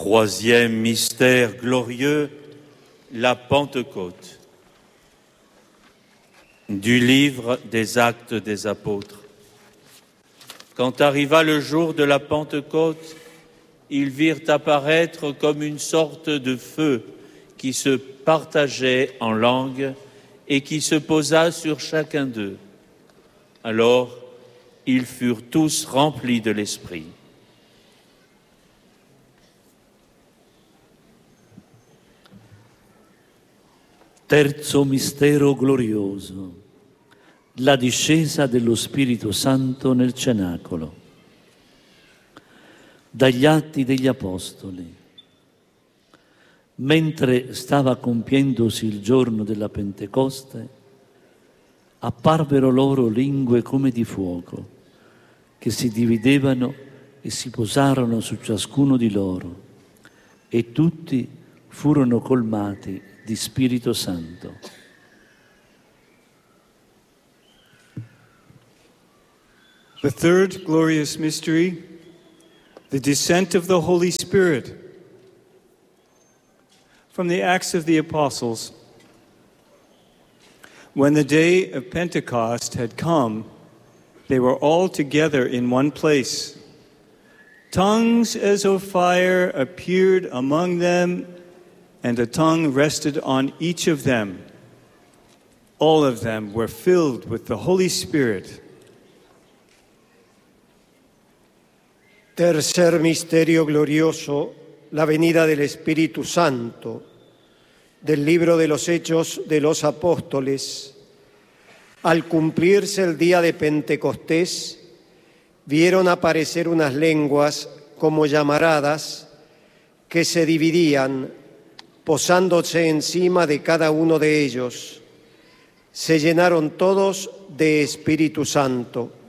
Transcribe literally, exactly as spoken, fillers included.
Troisième mystère glorieux, la Pentecôte. Du livre des Actes des Apôtres. Quand arriva le jour de la Pentecôte, ils virent apparaître comme une sorte de feu qui se partageait en langues et qui se posa sur chacun d'eux. Alors, ils furent tous remplis de l'Esprit. Terzo mistero glorioso, la discesa dello Spirito Santo nel cenacolo. Dagli Atti degli Apostoli. Mentre stava compiendosi il giorno della Pentecoste, apparvero loro lingue come di fuoco, che si dividevano e si posarono su ciascuno di loro, e tutti furono colmati di Spirito Santo. The third glorious mystery, the descent of the Holy Spirit. From the Acts of the Apostles. When the day of Pentecost had come, they were all together in one place. Tongues as of fire appeared among them, and a tongue rested on each of them. All of them were filled with the Holy Spirit. Tercer misterio glorioso, la venida del Espíritu Santo. Del libro de los Hechos de los Apóstoles. Al cumplirse el día de Pentecostés, vieron aparecer unas lenguas como llamaradas que se dividían, posándose encima de cada uno de ellos. Se llenaron todos de Espíritu Santo